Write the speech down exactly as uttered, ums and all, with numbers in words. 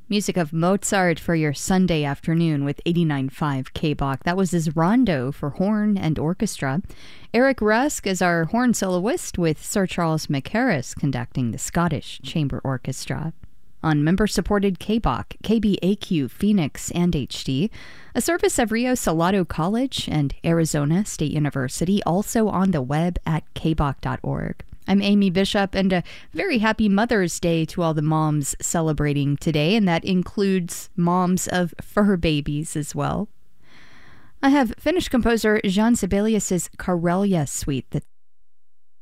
Music of Mozart for your Sunday afternoon with eighty-nine point five K B O C. That was his Rondo for horn and orchestra. Eric Rusk is our horn soloist with Sir Charles McHarris conducting the Scottish Chamber Orchestra. On member-supported K B O C, K B A Q, Phoenix, and H D, a service of Rio Salado College and Arizona State University, also on the web at k b o c dot org. I'm Amy Bishop, and a very happy Mother's Day to all the moms celebrating today, and that includes moms of fur babies as well. I have Finnish composer Jean Sibelius's Karelia Suite that